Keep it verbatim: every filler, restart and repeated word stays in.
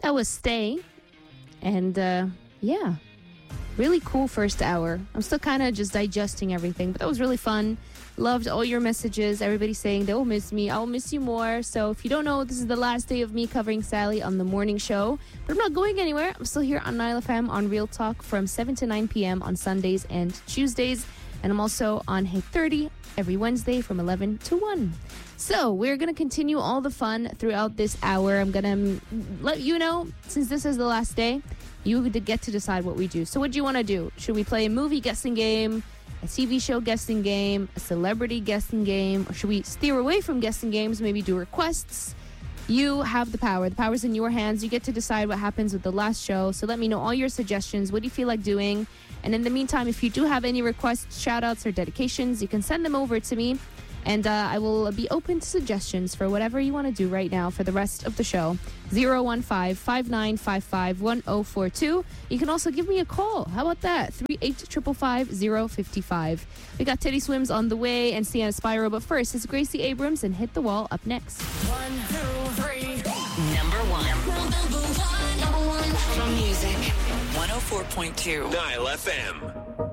That was Stay. And uh, yeah, really cool first hour. I'm still kind of just digesting everything, but that was really fun. Loved all your messages. Everybody saying they will miss me. I will miss you more. So if you don't know, this is the last day of me covering Sally on the morning show. But I'm not going anywhere. I'm still here on Nile F M on Real Talk from seven to nine p.m. on Sundays and Tuesdays. And I'm also on Hit thirty every Wednesday from eleven to one. So we're going to continue all the fun throughout this hour. I'm going to let you know, since this is the last day, you get to decide what we do. So what do you want to do? Should we play a movie guessing game, a T V show guessing game, a celebrity guessing game, or should we steer away from guessing games, maybe do requests? You have the power. The power's in your hands. You get to decide what happens with the last show. So let me know all your suggestions. What do you feel like doing? And in the meantime, if you do have any requests, shout-outs, or dedications, you can send them over to me. And uh, I will be open to suggestions for whatever you want to do right now for the rest of the show. zero one five, five nine five five, one zero four two. You can also give me a call. How about that? three eight five five, zero five five. We got Teddy Swims on the way and Sienna Spyro. But first, it's Gracie Abrams and Hit the Wall up next. One, two, three. Number one. Number one. Number one. From music. one oh four point two. Nile F M.